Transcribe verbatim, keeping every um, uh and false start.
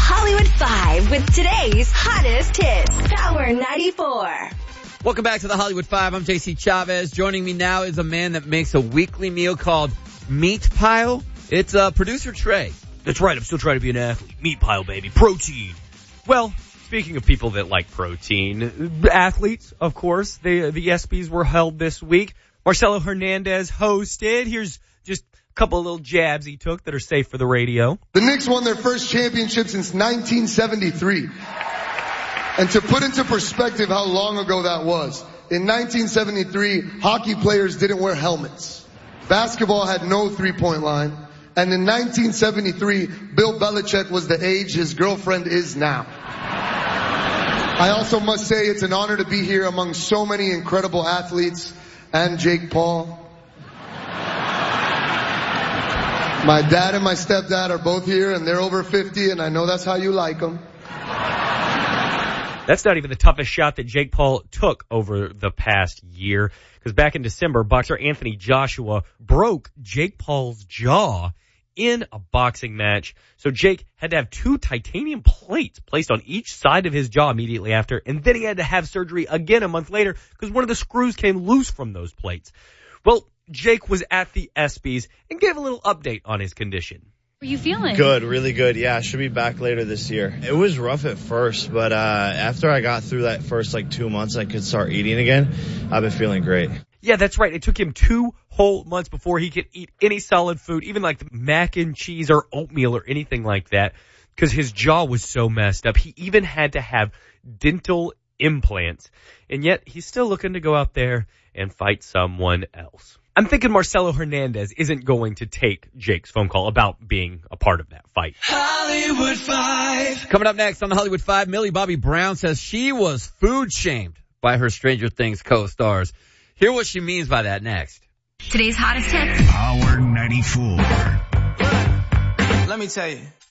Hollywood Five with today's hottest hits. Power ninety-four. Welcome back to the Hollywood Five. I'm J C Chavez. Joining me now is a man that makes a weekly meal called Meat Pile. It's uh, producer Trey. That's right. I'm still trying to be an athlete. Meat Pile, baby. Protein. Well, speaking of people that like protein, athletes, of course, they, the ESPYs were held this week. Marcelo Hernandez hosted. Here's just a couple of little jabs he took that are safe for the radio. The Knicks won their first championship since nineteen seventy-three. And to put into perspective how long ago that was, in nineteen seventy-three, hockey players didn't wear helmets. Basketball had no three-point line. And in nineteen seventy-three, Bill Belichick was the age his girlfriend is now. I also must say it's an honor to be here among so many incredible athletes and Jake Paul. My dad and my stepdad are both here, and they're over fifty, and I know that's how you like them. That's not even the toughest shot that Jake Paul took over the past year. Because back in December, boxer Anthony Joshua broke Jake Paul's jaw in a boxing match. So Jake had to have two titanium plates placed on each side of his jaw immediately after. And then he had to have surgery again a month later because one of the screws came loose from those plates. Well, Jake was at the ESPYs and gave a little update on his condition. How are you feeling? Good, really good. Yeah, I should be back later this year. It was rough at first, but uh after I got through that first like two months, I could start eating again. I've been feeling great. Yeah, that's right. It took him two whole months before he could eat any solid food, even like mac and cheese or oatmeal or anything like that, because his jaw was so messed up. He even had to have dental implants, and yet he's still looking to go out there and fight someone else. I'm thinking Marcelo Hernandez isn't going to take Jake's phone call about being a part of that fight. Hollywood Five. Coming up next on the Hollywood Five, Millie Bobby Brown says she was food shamed by her Stranger Things co-stars. Hear what she means by that next. Today's hottest hits. Power ninety-four. Let me tell you,